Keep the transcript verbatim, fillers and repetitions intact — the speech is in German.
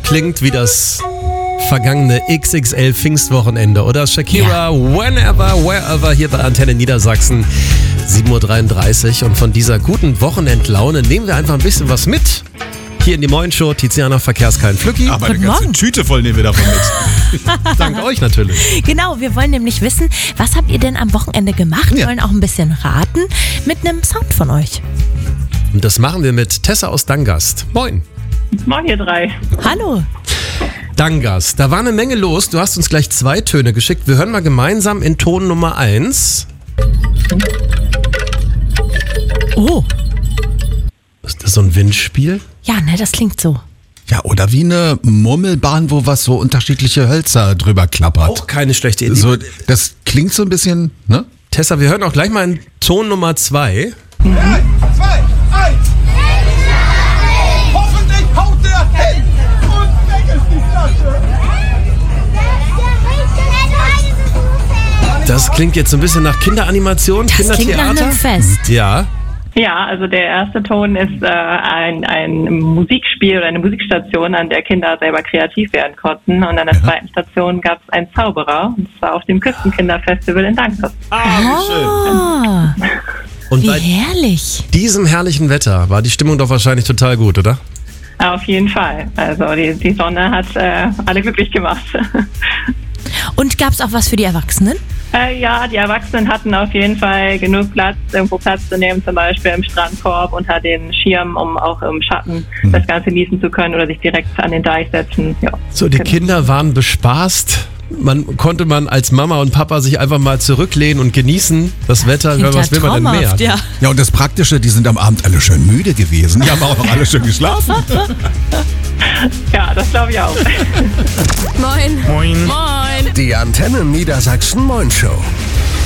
klingt wie das vergangene X X L Pfingstwochenende, oder? Shakira, ja. Whenever, Wherever, hier bei Antenne Niedersachsen, sieben Uhr dreiunddreißig. Und von dieser guten Wochenendlaune nehmen wir einfach ein bisschen was mit. Hier in die Morgenshow, Tiziana Verkehrskein Flücki. Aber eine ganze Tüte voll nehmen wir davon mit. Dank euch natürlich. Genau, wir wollen nämlich wissen, was habt ihr denn am Wochenende gemacht? Wir Ja. wollen auch ein bisschen raten mit einem Sound von euch. Und das machen wir mit Tessa aus Dangast. Moin. Moin, ihr drei. Hallo. Dangast, da war eine Menge los. Du hast uns gleich zwei Töne geschickt. Wir hören mal gemeinsam in Ton Nummer eins. Oh, Ist das so ein Windspiel? ja, ne, das klingt so. Ja, oder wie eine Murmelbahn, wo was so unterschiedliche Hölzer drüber klappert. Auch keine schlechte Idee. So, das klingt so ein bisschen, ne? Tessa, wir hören auch gleich mal in Ton Nummer zwei. Drei, zwei, eins. Hoffentlich haut der hin und weg ist die Flasche. Das klingt jetzt so ein bisschen nach Kinderanimation, Das klingt nach Kindertheater. einem Fest. Ja. Ja, also der erste Ton ist äh, ein, ein Musikspiel oder eine Musikstation, an der Kinder selber kreativ werden konnten. Und an der zweiten Station gab es einen Zauberer. Und zwar auf dem Küstenkinderfestival in Dangast. Ah, Und wie bei herrlich. diesem herrlichen Wetter war die Stimmung doch wahrscheinlich total gut, oder? Auf jeden Fall. Also die, die Sonne hat äh, alle glücklich gemacht. Und gab's auch was für die Erwachsenen? Äh, ja, die Erwachsenen hatten auf jeden Fall genug Platz, irgendwo Platz zu nehmen, zum Beispiel im Strandkorb unter den Schirm, um auch im Schatten das Ganze genießen zu können oder sich direkt an den Deich setzen. Ja, So, die genau. Kinder waren bespaßt. Man konnte man als Mama und Papa sich einfach mal zurücklehnen und genießen das Wetter. Klingt Was ja will man denn mehr? traumhaft, ja. Ja, und das Praktische, die sind am Abend alle schön müde gewesen. Die haben auch noch alle schön geschlafen. Ja, das glaube ich auch. Moin. Moin. Moin. Die Antenne Niedersachsen Morgenshow.